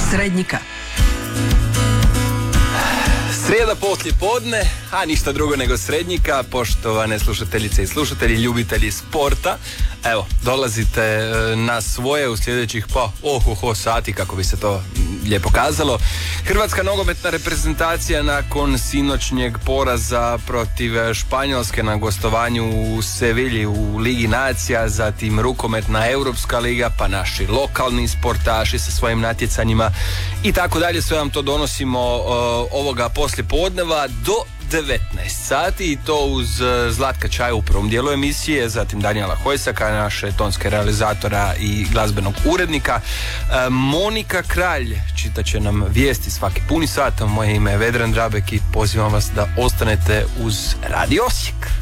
Srednjika. Srijeda poslije podne, a ništa drugo nego Srednjika, poštovane slušateljice i slušatelji, ljubitelji sporta. Evo, dolazite na svoje u sljedećih sati, kako bi se to lijepo kazalo. Hrvatska nogometna reprezentacija nakon sinoćnjeg poraza protiv Španjolske na gostovanju u Sevilji u Ligi nacija, zatim rukometna Europska liga, pa naši lokalni sportaši sa svojim natjecanjima i tako dalje. Sve vam to donosimo ovoga poslijepodneva do 19 sati i to uz Zlatka Čaja u prvom dijelu emisije, zatim Danijela Hojsaka, naše tonske realizatora i glazbenog urednika. Monika Kralj čitat će nam vijesti svaki puni sat. Moje ime je Vedran Drabek i pozivam vas da ostanete uz Radio Osijek.